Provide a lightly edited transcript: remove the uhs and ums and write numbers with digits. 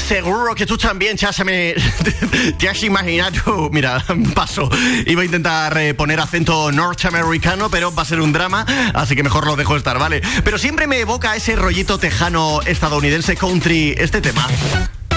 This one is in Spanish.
seguro que tú también te has imaginado. Mira, paso. Iba a intentar poner acento norteamericano, pero va a ser un drama, así que mejor lo dejo estar, ¿vale? Pero siempre me evoca ese rollito tejano estadounidense country este tema.